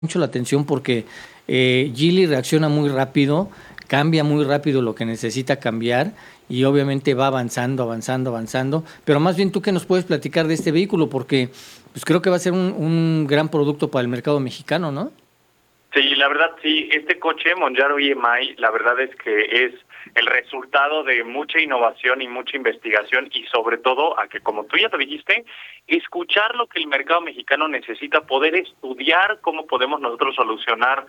mucho la atención porque Geely reacciona muy rápido, cambia muy rápido lo que necesita cambiar y obviamente va avanzando, avanzando, avanzando. Pero más bien tú que nos puedes platicar de este vehículo porque pues creo que va a ser un gran producto para el mercado mexicano, ¿no? Sí, la verdad sí, este coche Monjaro EMI, la verdad es que es el resultado de mucha innovación y mucha investigación y sobre todo a que, como tú ya te dijiste, escuchar lo que el mercado mexicano necesita, poder estudiar cómo podemos nosotros solucionar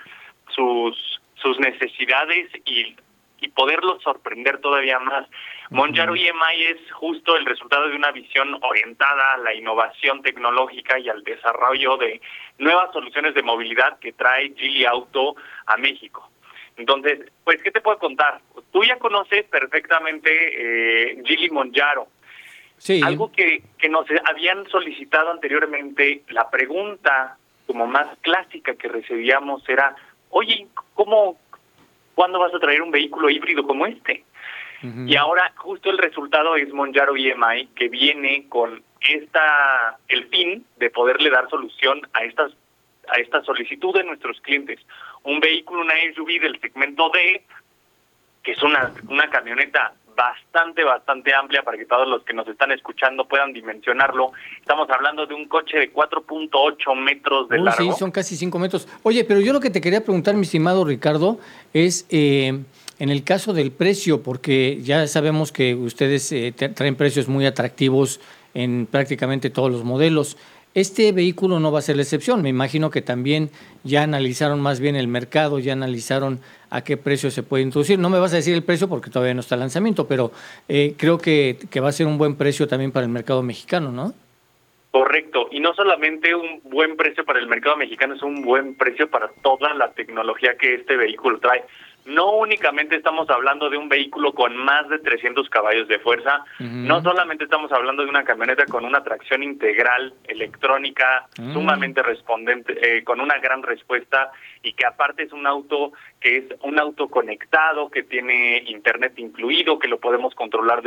sus necesidades y poderlos sorprender todavía más. Monjaro Ujú. EMI es justo el resultado de una visión orientada a la innovación tecnológica y al desarrollo de nuevas soluciones de movilidad que trae Geely Auto a México. Entonces, pues, ¿qué te puedo contar? Tú ya conoces perfectamente Geely Monjaro. Sí. Algo que nos habían solicitado anteriormente, la pregunta como más clásica que recibíamos era, oye, ¿cuándo vas a traer un vehículo híbrido como este? Y Ujú. ahora justo el resultado es Monjaro EMI, que viene con el fin de poderle dar solución a esta solicitud de nuestros clientes. Un vehículo, una SUV del segmento D, que es una camioneta bastante amplia para que todos los que nos están escuchando puedan dimensionarlo. Estamos hablando de un coche de 4.8 metros de Uy, sí, largo. son casi 5 metros. Oye, pero yo lo que te quería preguntar, mi estimado Ricardo, es en el caso del precio, porque ya sabemos que ustedes traen precios muy atractivos en prácticamente todos los modelos. Este vehículo no va a ser la excepción. Me imagino que también ya analizaron más bien el mercado, ya analizaron a qué precio se puede introducir. No me vas a decir el precio porque todavía no está el lanzamiento, pero creo que va a ser un buen precio también para el mercado mexicano, ¿no? Correcto, y no solamente un buen precio para el mercado mexicano, es un buen precio para toda la tecnología que este vehículo trae. No únicamente estamos hablando de un vehículo con más de 300 caballos de fuerza, no Ujú. solamente estamos hablando de una camioneta con una tracción integral, electrónica, Mm. sumamente respondente, con una gran respuesta y que aparte es un auto que es un auto conectado, que tiene internet incluido, que lo podemos controlar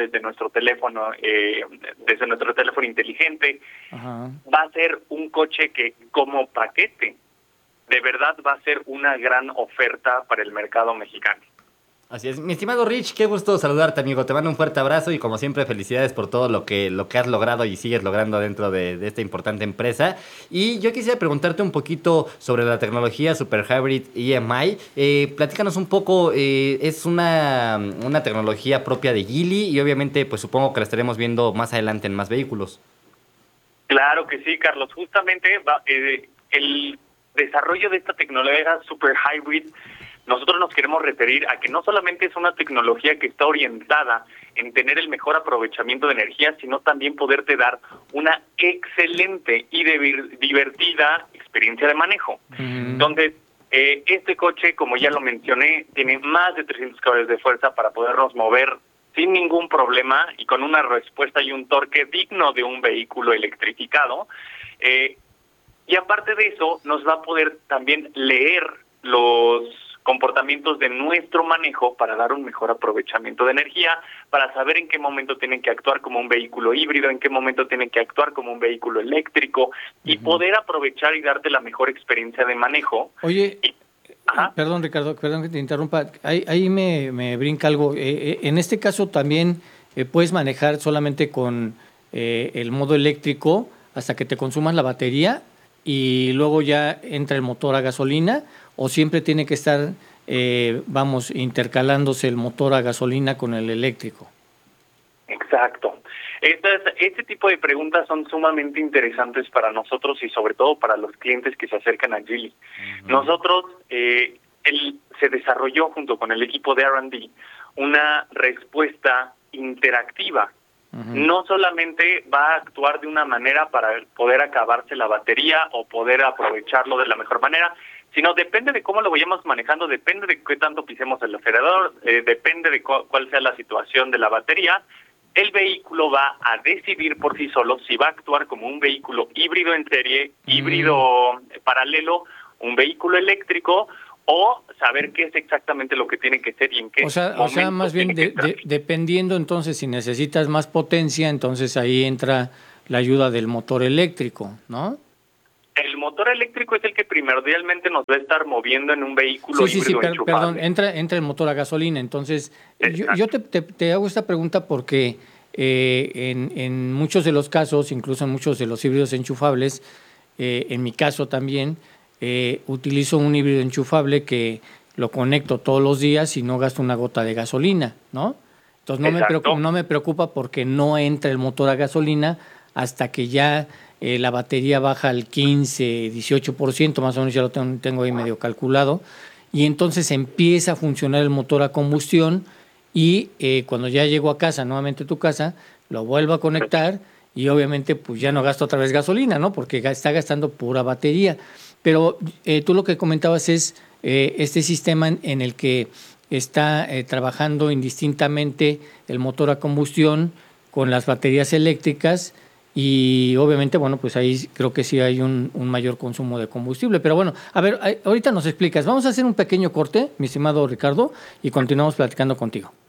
desde nuestro teléfono inteligente. Ajá. Va a ser un coche que como paquete de verdad va a ser una gran oferta para el mercado mexicano. Así es. Mi estimado Rich, qué gusto saludarte, amigo. Te mando un fuerte abrazo y como siempre felicidades por todo lo que has logrado y sigues logrando dentro de esta importante empresa. Y yo quisiera preguntarte un poquito sobre la tecnología Super Hybrid EMI. Platícanos un poco, es una tecnología propia de Geely y obviamente pues supongo que la estaremos viendo más adelante en más vehículos. Claro que sí, Carlos. Justamente el desarrollo de esta tecnología Super Hybrid, nosotros nos queremos referir a que no solamente es una tecnología que está orientada en tener el mejor aprovechamiento de energía, sino también poderte dar una excelente y divertida experiencia de manejo. Ujú. Entonces, este coche, como ya lo mencioné, tiene más de 300 caballos de fuerza para podernos mover sin ningún problema y con una respuesta y un torque digno de un vehículo electrificado. Eh, y aparte de eso, nos va a poder también leer los comportamientos de nuestro manejo para dar un mejor aprovechamiento de energía, para saber en qué momento tienen que actuar como un vehículo híbrido, en qué momento tienen que actuar como un vehículo eléctrico y Ujú. poder aprovechar y darte la mejor experiencia de manejo. Oye, Y, ajá, perdón, Ricardo, perdón que te interrumpa. Ahí me brinca algo. En este caso también puedes manejar solamente con el modo eléctrico hasta que te consumas la batería y luego ya entra el motor a gasolina o siempre tiene que estar, vamos, intercalándose el motor a gasolina con el eléctrico. exacto. Este tipo de preguntas son sumamente interesantes para nosotros y sobre todo para los clientes que se acercan a Geely. Ujú. Nosotros, se desarrolló junto con el equipo de R&D una respuesta interactiva. Ujú. No solamente va a actuar de una manera para poder acabarse la batería o poder aprovecharlo de la mejor manera, sino depende de cómo lo vayamos manejando, depende de qué tanto pisemos el acelerador, depende de cuál sea la situación de la batería. El vehículo va a decidir por sí solo si va a actuar como un vehículo híbrido en serie, Mm. híbrido paralelo, un vehículo eléctrico o saber qué es exactamente lo que tiene que ser y en qué O sea, momento más bien tiene que entrar. dependiendo entonces si necesitas más potencia, entonces ahí entra la ayuda del motor eléctrico, ¿no? motor eléctrico es el que primordialmente nos va a estar moviendo en un vehículo Sí, híbrido perdón, enchufable. entra el motor a gasolina. Entonces, yo, Exacto. yo te hago esta pregunta porque en muchos de los casos, incluso en muchos de los híbridos enchufables, en mi caso también, utilizo un híbrido enchufable que lo conecto todos los días y no gasto una gota de gasolina, ¿no? Entonces Exacto. no me preocupa porque no entra el motor a gasolina hasta que ya la batería baja al 15, 18%, más o menos ya lo tengo ahí medio calculado, y entonces empieza a funcionar el motor a combustión y cuando ya llego a casa, nuevamente a tu casa, lo vuelvo a conectar y obviamente pues ya no gasto otra vez gasolina, ¿no? Porque está gastando pura batería. Pero tú lo que comentabas es este sistema en el que está trabajando indistintamente el motor a combustión con las baterías eléctricas y obviamente, bueno, pues ahí creo que sí hay un mayor consumo de combustible. Pero bueno, a ver, ahorita nos explicas. Vamos a hacer un pequeño corte, mi estimado Ricardo, y continuamos platicando contigo.